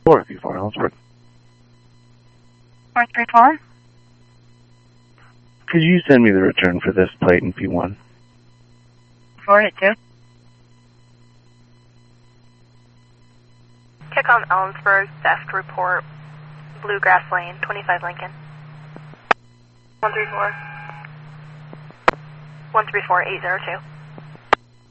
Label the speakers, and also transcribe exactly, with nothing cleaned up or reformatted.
Speaker 1: four three four, Ellensburg.
Speaker 2: four three four?
Speaker 1: Could you send me the return for this plate in P one?
Speaker 2: four eight two.
Speaker 3: Check on Ellensburg, theft report, Bluegrass Lane, twenty-five Lincoln. one three four. one three four eight zero two.